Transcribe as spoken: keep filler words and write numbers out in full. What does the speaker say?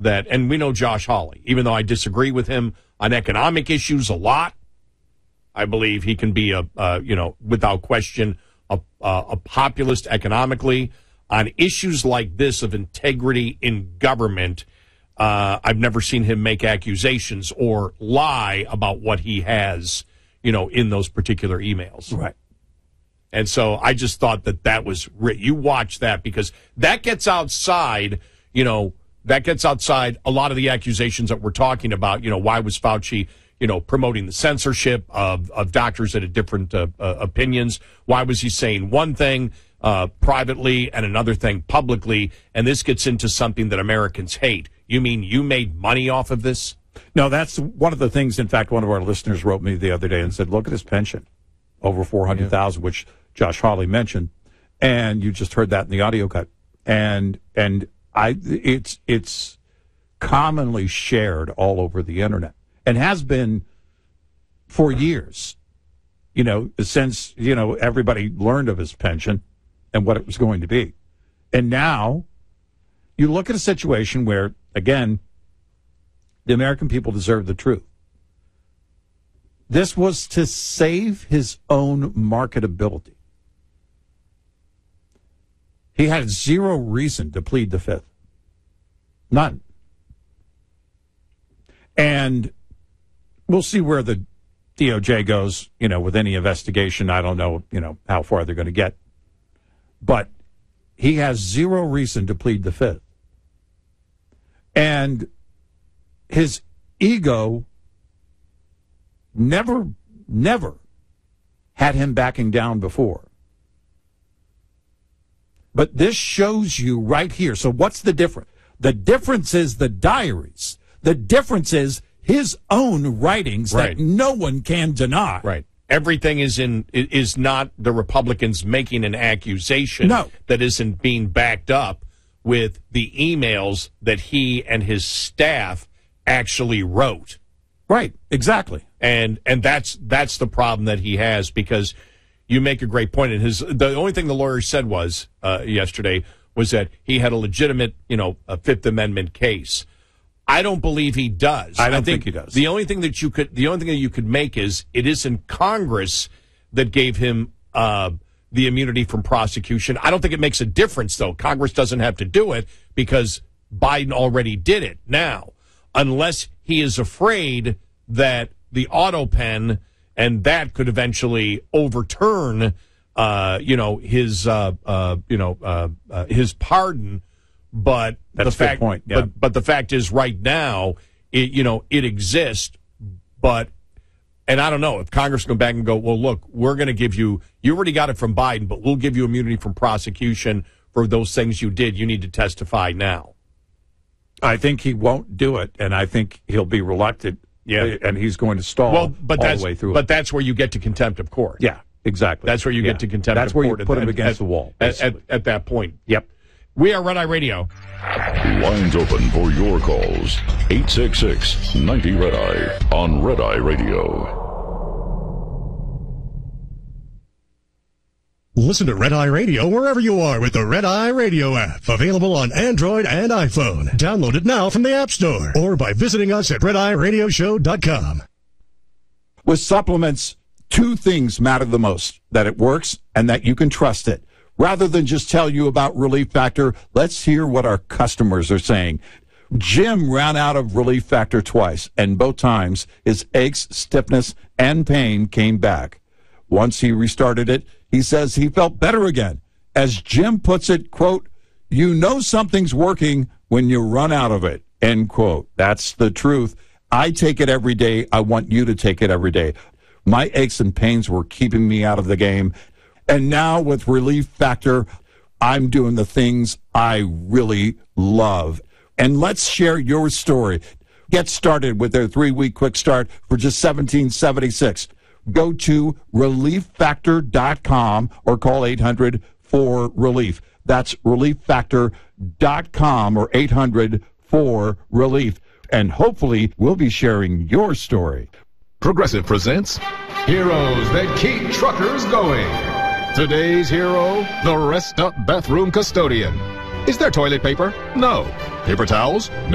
that, and we know Josh Hawley, even though I disagree with him on economic issues a lot, I believe he can be a, uh, you know, without question, a, a populist economically. On issues like this of integrity in government, uh, I've never seen him make accusations or lie about what he has, you know, in those particular emails. Right. And so I just thought that that was, you watch that, because that gets outside, you know, that gets outside a lot of the accusations that we're talking about. You know, why was Fauci, you know, promoting the censorship of, of doctors that had different uh, uh, opinions? Why was he saying one thing uh, privately and another thing publicly? And this gets into something that Americans hate. You mean you made money off of this? No, that's one of the things. In fact, one of our listeners wrote me the other day and said, look at his pension, over four hundred thousand dollars, yeah. which Josh Hawley mentioned. And you just heard that in the audio cut. And, and I, it's, it's commonly shared all over the internet and has been for years, you know, since, you know, everybody learned of his pension and what it was going to be. And now you look at a situation where, again, the American people deserve the truth. This was to save his own marketability. He had zero reason to plead the fifth. None. And we'll see where the D O J goes, you know, with any investigation. I don't know, you know, how far they're going to get. But he has zero reason to plead the fifth. And his ego never, never had him backing down before. But this shows you right here. So what's the difference? The difference is the diaries. The difference is his own writings right. that no one can deny. Right. Everything is in is not the Republicans making an accusation no. that isn't being backed up with the emails that he and his staff actually wrote. Right, exactly. And and that's that's the problem that he has, because you make a great point. And his the only thing the lawyer said was uh, yesterday was that he had a legitimate, you know, a Fifth Amendment case. I don't believe he does. I don't I think, think he does. The only thing that you could the only thing that you could make is it isn't Congress that gave him uh, the immunity from prosecution. I don't think it makes a difference, though. Congress doesn't have to do it because Biden already did it now, unless he is afraid that the auto pen and that could eventually overturn, uh, you know, his, uh, uh, you know, uh, uh, his pardon. But That's the fact, a good point. Yeah. but, but the fact is, right now, it, you know, it exists. But, and I don't know if Congress go back and go, well, look, we're going to give you, you already got it from Biden, but we'll give you immunity from prosecution for those things you did. You need to testify now. I think he won't do it, and I think he'll be reluctant. Yeah, and he's going to stall well, but all that's, the way through. But it. that's where you get to contempt of court. Yeah, exactly. That's where you yeah. get to contempt that's of where court. you put at, him at, against at, the wall. At, at, at that point. Yep. We are Red Eye Radio. Lines open for your calls. eight six six, ninety, Red Eye on Red Eye Radio. Listen to Red Eye Radio wherever you are with the Red Eye Radio app. Available on Android and iPhone. Download it now from the App Store or by visiting us at red eye radio show dot com. With supplements, two things matter the most: that it works and that you can trust it. Rather than just tell you about Relief Factor, let's hear what our customers are saying. Jim ran out of Relief Factor twice, and both times his aches, stiffness, and pain came back. Once he restarted it, he says he felt better again. As Jim puts it, quote, you know something's working when you run out of it, end quote. That's the truth. I take it every day. I want you to take it every day. My aches and pains were keeping me out of the game. And now with Relief Factor, I'm doing the things I really love. And let's share your story. Get started with their three-week quick start for just seventeen seventy-six. Go to relief factor dot com or call eight hundred four relief. That's relief factor dot com or eight hundred four relief. And hopefully we'll be sharing your story. Progressive presents Heroes That Keep Truckers Going. Today's hero, the Rest Up Bathroom Custodian. Is there toilet paper? No. Paper towels?